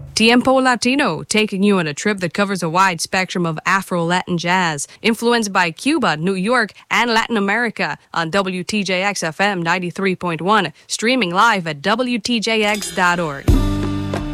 Tiempo Latino, taking you on a trip that covers a wide spectrum of Afro-Latin jazz, influenced by Cuba, New York, and Latin America on WTJX FM 93.1, streaming live at WTJX.org.